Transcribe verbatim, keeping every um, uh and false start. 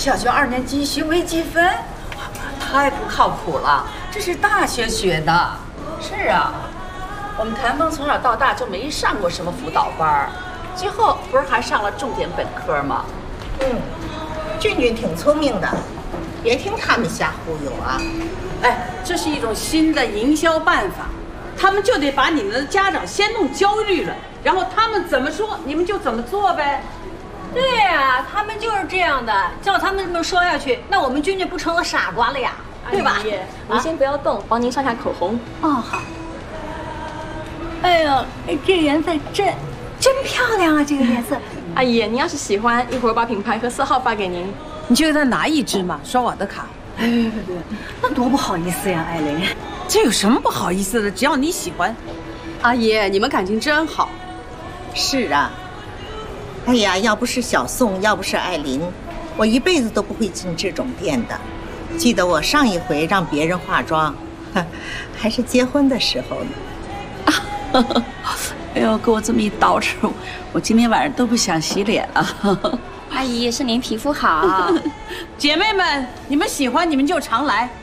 小学二年级学微积分，太不靠谱了，这是大学学的。 是啊，我们谭峰从小到大就没上过什么辅导班，最后不是还上了重点本科吗？ 嗯，俊俊挺聪明的，别听他们瞎忽悠啊。 哎，这是一种新的营销办法，他们就得把你们的家长先弄焦虑了，然后他们怎么说你们就怎么做呗。 对呀、啊，他们就是这样的，照他们这么说下去，那我们君君不成了傻瓜了呀，对吧？ 阿姨，您先不要动，帮您上下口红。 哦，好。哎呦，这颜色真真漂亮啊！这个颜色。 阿姨，您要是喜欢，一会儿把品牌和色号发给您。 你就给他拿一支嘛，刷我的卡。 哎，那多不好意思呀，艾琳。 这有什么不好意思的？只要你喜欢。阿姨，你们感情真好。 是啊。哎呀，要不是小宋，要不是艾琳，我一辈子都不会进这种店的。记得我上一回让别人化妆，还是结婚的时候呢。 哎呦，给我这么一捯饬，我今天晚上都不想洗脸了。 阿姨，是您皮肤好。 姐妹们，你们喜欢你们就常来，